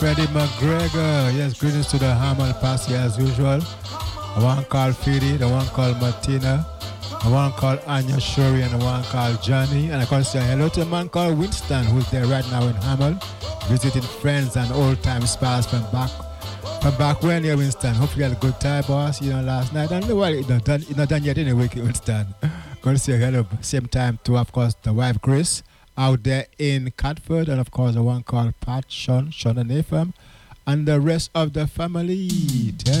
Freddie McGregor. Yes, greetings to the Hamel Posse as usual. The one called Fidi, the one called Martina, the one called Anya Shuri, and the one called Johnny. And I can say hello to a man called Winston, who's there right now in Hamel, visiting friends and old time pals from back when here, Winston. Hope you had a good time, boss. Last night. And well, it's not done yet anyway, Winston. Going to say hello same time to, of course, the wife Grace out there in Catford, and of course the one called Pat, Sean and Nathan, and the rest of the family.